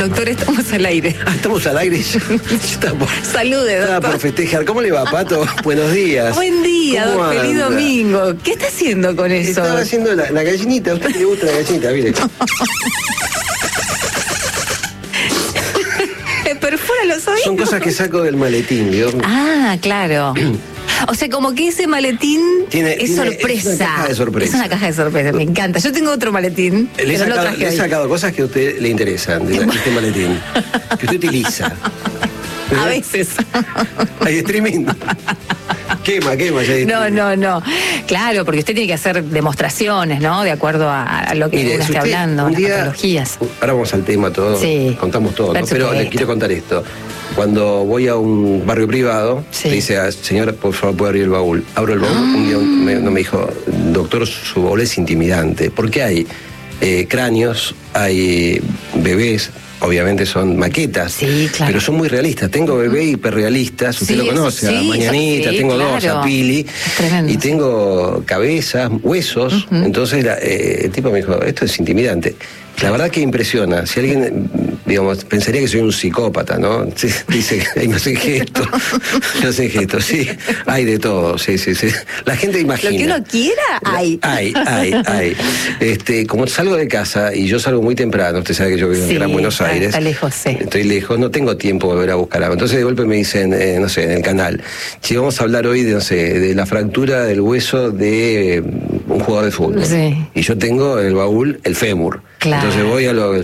Doctor, estamos al aire. Estamos al aire. Salude, doctor. Por festejar. ¿Cómo le va, Pato? Buenos días. Buen día, doctor. Feliz domingo. ¿Qué está haciendo con eso? Estaba haciendo la gallinita. ¿A usted le gusta la gallinita? Mire. Perfora los oídos. Son cosas que saco del maletín, ¿vio? Ah, claro. O sea, como que ese maletín es sorpresa. Es una caja de sorpresa. Es una caja de sorpresa, me encanta. Yo tengo otro maletín. Le he sacado cosas que a usted le interesan de este maletín. Que usted utiliza. A veces. Hay streaming. Quema. No. Claro, porque usted tiene que hacer demostraciones, ¿no? De acuerdo a lo que uno esté hablando, las patologías. Ahora vamos al tema todo. Sí. Contamos todo, ¿no? Pero les quiero contar esto. Cuando voy a un barrio privado, le dice, señora, por favor, ¿puede abrir el baúl? Abro el baúl. Un día me dijo, doctor, su baúl es intimidante. Porque hay cráneos, hay bebés. Obviamente son maquetas, sí, claro, pero son muy realistas. Tengo bebé hiperrealistas, usted lo conoce, a Mañanita, tengo dos, a Pili, y tengo cabezas, huesos. Entonces el tipo me dijo, esto es intimidante. La verdad que impresiona. Si alguien, digamos, pensaría que soy un psicópata, ¿no? Dice, no sé gesto, sí, hay de todo, sí. La gente imagina. Lo que uno quiera, hay. Hay. Como salgo de casa, y yo salgo muy temprano, usted sabe que yo vivo en Gran Buenos Aires. Está lejos, sí. Estoy lejos, no tengo tiempo de volver a buscar algo. Entonces de golpe me dicen, no sé, en el canal, si vamos a hablar hoy de la fractura del hueso de un jugador de fútbol. Sí. Y yo tengo en el baúl el fémur. Claro. Entonces voy a lo